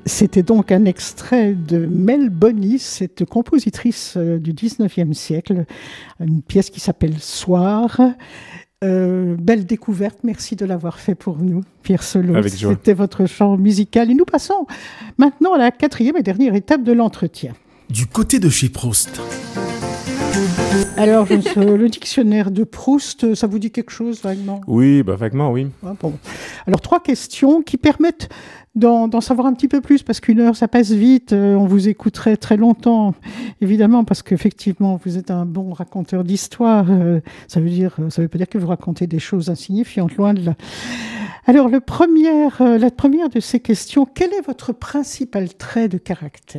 C'était donc un extrait de Mel Bonny, cette compositrice du 19e siècle, une pièce qui s'appelle Soir. Belle découverte, merci de l'avoir fait pour nous, Pierre Selot. Avec joie. C'était votre chant musical. Et nous passons maintenant à la 4e et dernière étape de l'entretien. Du côté de chez Proust. Alors, le dictionnaire de Proust, ça vous dit quelque chose vaguement ? Oui, vaguement, oui. Ah, bon. Alors, 3 questions qui permettent d'en savoir un petit peu plus, parce qu'une heure, ça passe vite. On vous écouterait très longtemps, évidemment, parce qu'effectivement, vous êtes un bon raconteur d'histoire. Ça veut pas dire que vous racontez des choses insignifiantes, loin de là. Alors, la première de ces questions, quel est votre principal trait de caractère ?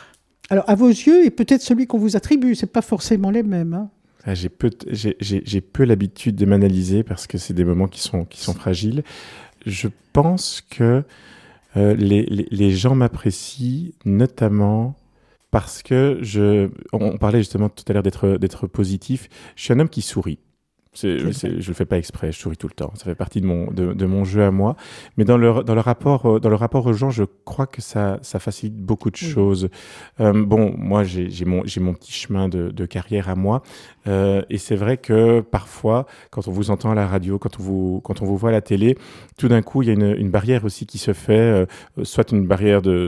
Alors, à vos yeux, et peut-être celui qu'on vous attribue, c'est pas forcément les mêmes. Hein. J'ai peu l'habitude de m'analyser parce que c'est des moments qui sont fragiles. Je pense que les gens m'apprécient notamment parce que on parlait justement tout à l'heure d'être positif. Je suis un homme qui sourit. Je le fais pas exprès, je souris tout le temps. Ça fait partie de mon jeu à moi. Mais dans le rapport aux gens, je crois que ça facilite beaucoup de choses. Moi, j'ai mon petit chemin de carrière à moi. Et c'est vrai que parfois, quand on vous entend à la radio, quand on vous voit à la télé, tout d'un coup, il y a une barrière aussi qui se fait, soit une barrière de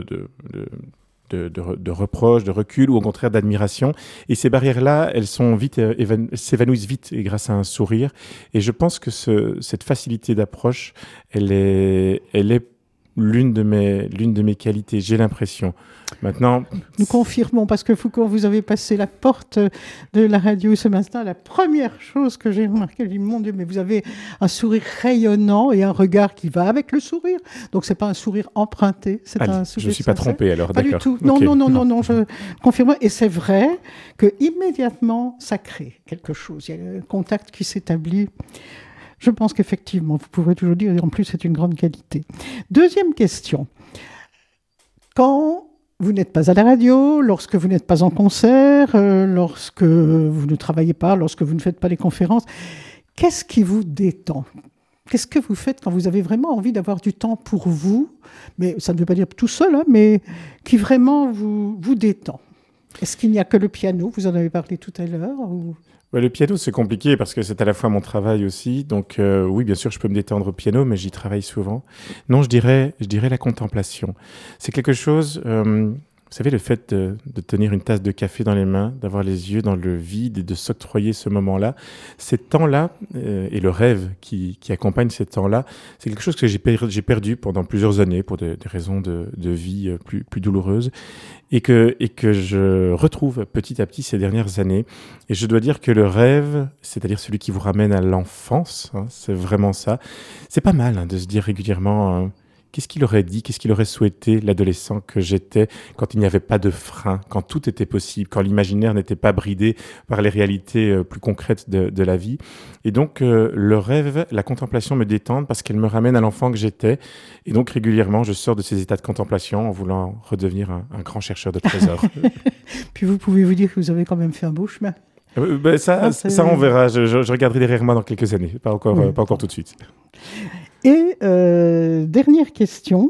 reproche, de recul ou au contraire d'admiration. Et ces barrières-là, elles s'évanouissent vite et grâce à un sourire. Et je pense que cette facilité d'approche, elle est l'une de mes qualités, j'ai l'impression. Maintenant, nous confirmons, parce que Foucault, vous avez passé la porte de la radio ce matin. La première chose que j'ai remarquée, je dis, mon Dieu, mais vous avez un sourire rayonnant et un regard qui va avec le sourire. Donc, c'est pas un sourire emprunté, c'est un sourire je ne suis pas sincère. trompé alors, pas d'accord. Du tout. Non, okay. non, je confirme. Et c'est vrai que immédiatement, ça crée quelque chose. Il y a un contact qui s'établit. Je pense qu'effectivement, vous pourrez toujours dire, et en plus, c'est une grande qualité. Deuxième question. Quand vous n'êtes pas à la radio, lorsque vous n'êtes pas en concert, lorsque vous ne travaillez pas, lorsque vous ne faites pas les conférences, qu'est-ce qui vous détend ? Qu'est-ce que vous faites quand vous avez vraiment envie d'avoir du temps pour vous ? Mais ça ne veut pas dire tout seul, hein, mais qui vraiment vous détend. Est-ce qu'il n'y a que le piano ? Vous en avez parlé tout à l'heure ou... Le piano, c'est compliqué parce que c'est à la fois mon travail aussi. Donc oui, bien sûr, je peux me détendre au piano, mais j'y travaille souvent. Non, je dirais la contemplation. C'est quelque chose... vous savez, le fait de tenir une tasse de café dans les mains, d'avoir les yeux dans le vide et de s'octroyer ce moment-là, ces temps-là, et le rêve qui accompagne ces temps-là, c'est quelque chose que j'ai perdu pendant plusieurs années pour des raisons de vie plus douloureuses et que je retrouve petit à petit ces dernières années. Et je dois dire que le rêve, c'est-à-dire celui qui vous ramène à l'enfance, hein, c'est vraiment ça. C'est pas mal de se dire régulièrement... Qu'est-ce qu'il aurait dit, qu'est-ce qu'il aurait souhaité l'adolescent que j'étais quand il n'y avait pas de frein, quand tout était possible, quand l'imaginaire n'était pas bridé par les réalités plus concrètes de la vie. Et donc le rêve, la contemplation me détendent parce qu'elle me ramène à l'enfant que j'étais. Et donc régulièrement, je sors de ces états de contemplation en voulant redevenir un grand chercheur de trésors. Puis vous pouvez vous dire que vous avez quand même fait un beau chemin. Ça, on verra. Je regarderai derrière moi dans quelques années, pas encore tout de suite. Et dernière question,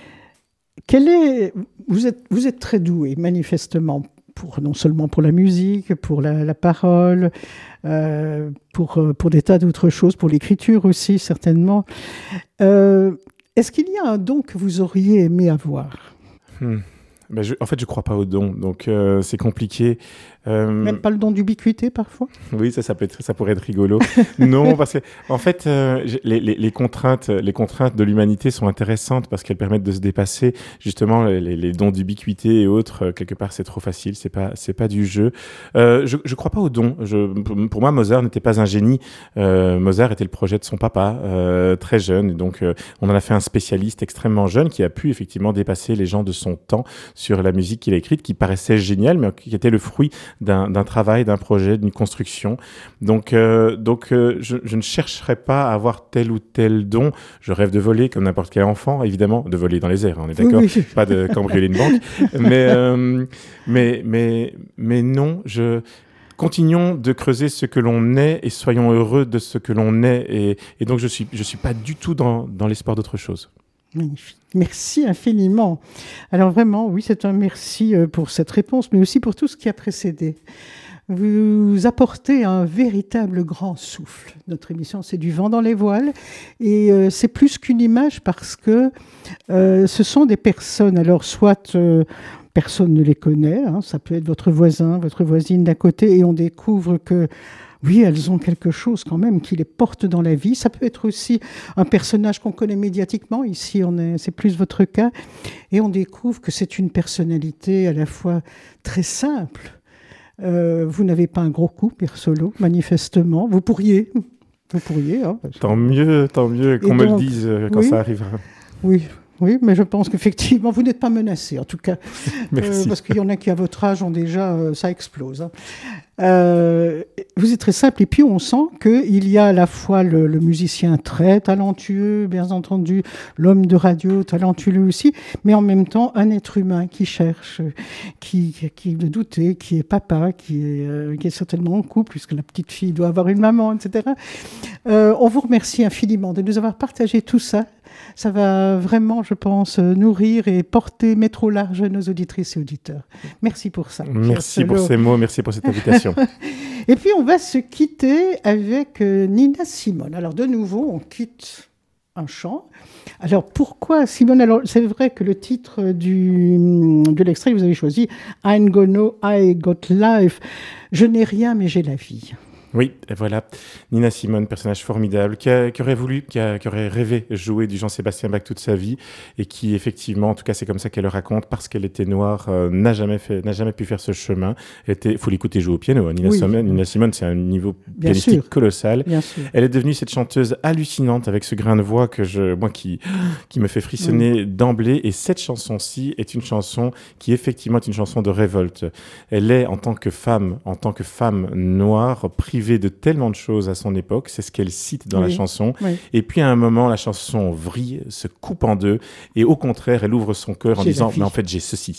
vous êtes très doué manifestement, non seulement pour la musique, pour la parole, pour des tas d'autres choses, pour l'écriture aussi certainement. Est-ce qu'il y a un don que vous auriez aimé avoir ? En fait, je crois pas au don, donc c'est compliqué. Même pas le don d'ubiquité parfois ? Oui, ça pourrait être rigolo. Non, parce que en fait, les contraintes de l'humanité sont intéressantes parce qu'elles permettent de se dépasser. Justement, les dons d'ubiquité et autres, quelque part, c'est trop facile. C'est pas du jeu. Je crois pas au don. Pour moi, Mozart n'était pas un génie. Mozart était le projet de son papa, très jeune. Et donc, on en a fait un spécialiste extrêmement jeune qui a pu effectivement dépasser les gens de son temps sur la musique qu'il a écrite, qui paraissait géniale, mais qui était le fruit d'un travail, d'un projet, d'une construction. Donc, je ne chercherai pas à avoir tel ou tel don. Je rêve de voler comme n'importe quel enfant, évidemment, de voler dans les airs, on est d'accord, oui. Pas de cambrioler une banque. Mais non, continuons de creuser ce que l'on est et soyons heureux de ce que l'on est. Et donc, je suis pas du tout dans l'espoir d'autre chose. Magnifique. Merci infiniment. Alors vraiment, oui, c'est un merci pour cette réponse, mais aussi pour tout ce qui a précédé. Vous apportez un véritable grand souffle. Notre émission, c'est du vent dans les voiles. Et c'est plus qu'une image parce que ce sont des personnes. Alors, soit personne ne les connaît, hein, ça peut être votre voisin, votre voisine d'à côté, et on découvre que oui, elles ont quelque chose quand même qui les porte dans la vie. Ça peut être aussi un personnage qu'on connaît médiatiquement. Ici, c'est plus votre cas. Et on découvre que c'est une personnalité à la fois très simple. Vous n'avez pas un gros coup, Pierre Solo, manifestement. Vous pourriez. Hein, tant mieux qu'on me le dise quand ça arrivera. Oui, mais je pense qu'effectivement, vous n'êtes pas menacé, en tout cas. Merci. Parce qu'il y en a qui, à votre âge, ont déjà... ça explose. Hein. Vous êtes très simple. Et puis, on sent qu'il y a à la fois le musicien très talentueux, bien entendu, l'homme de radio talentueux aussi, mais en même temps, un être humain qui cherche, qui veut douter, qui est papa, qui est certainement en couple, puisque la petite fille doit avoir une maman, etc. On vous remercie infiniment de nous avoir partagé tout ça. Ça va vraiment, je pense, nourrir et mettre au large nos auditrices et auditeurs. Merci pour ça. Merci pour ces mots, merci pour cette invitation. Et puis, on va se quitter avec Nina Simone. Alors, de nouveau, on quitte un chant. Alors, pourquoi Simone? Alors, c'est vrai que le titre de l'extrait que vous avez choisi, I Got Life, je n'ai rien, mais j'ai la vie. Oui, et voilà, Nina Simone, personnage formidable, qui aurait rêvé jouer du Jean-Sébastien Bach toute sa vie, et qui effectivement, en tout cas c'est comme ça qu'elle le raconte, parce qu'elle était noire, n'a jamais pu faire ce chemin. Il faut l'écouter jouer au piano. Nina Simone, c'est un niveau pianistique colossal. Elle est devenue cette chanteuse hallucinante avec ce grain de voix qui me fait frissonner d'emblée. Et cette chanson-ci est une chanson qui effectivement est une chanson de révolte. Elle est en tant que femme noire, privée de tellement de choses à son époque, c'est ce qu'elle cite dans la chanson. Oui. Et puis à un moment, la chanson vrille, se coupe en deux, et au contraire, elle ouvre son cœur en disant, mais en fait, j'ai ceci,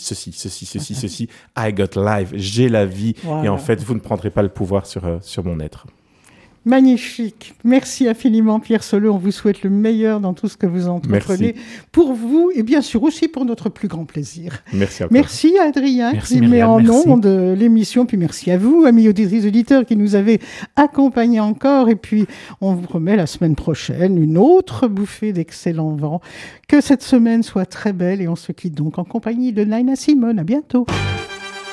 I got life, j'ai la vie, et en fait, vous ne prendrez pas le pouvoir sur mon être. Magnifique. Merci infiniment, Pierre Solo. On vous souhaite le meilleur dans tout ce que vous entreprenez. Pour vous et bien sûr aussi pour notre plus grand plaisir. Merci encore. Merci à Adrien qui met en ondes l'émission. Puis merci à vous, amis auditrices, auditeurs, qui nous avez accompagnés encore. Et puis, on vous remet la semaine prochaine une autre bouffée d'excellent vent. Que cette semaine soit très belle et on se quitte donc en compagnie de Nina Simone. À bientôt.